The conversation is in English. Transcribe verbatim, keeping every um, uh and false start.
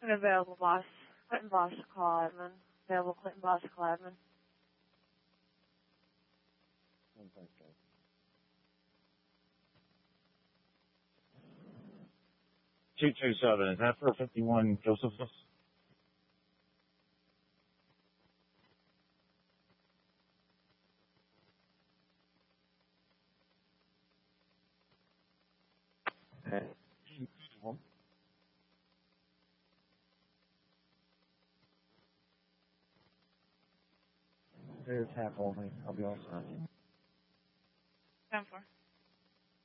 Available boss. Clinton boss, call admin. Available Clinton boss, call admin. two two seven, is that for fifty-one Josephus? Okay. There's half only. I'll be all set. ten four.